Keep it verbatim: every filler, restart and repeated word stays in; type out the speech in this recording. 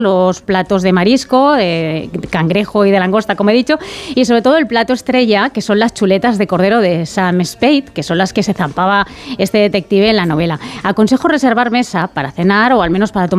los platos de marisco, de cangrejo y de langosta, como he dicho, y sobre todo el plato estrella, que son las chuletas de cordero de Sam Spade, que son las que se zampaba este detective en la novela. Aconsejo reservar mesa para cenar o al menos para tomar